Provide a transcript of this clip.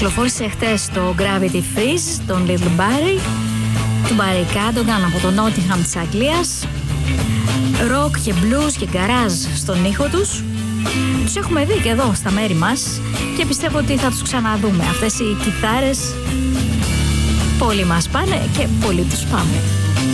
κυκλοφόρησε χτες το Gravity Freeze, τον Little Barry, του Barry Cadogan από το Nottingham της Αγγλίας. Rock και blues και garage στον ήχο τους. Τους έχουμε δει και εδώ στα μέρη μας και πιστεύω ότι θα τους ξαναδούμε. Αυτές οι κιθάρες πολύ μας πάνε και πολύ τους πάμε.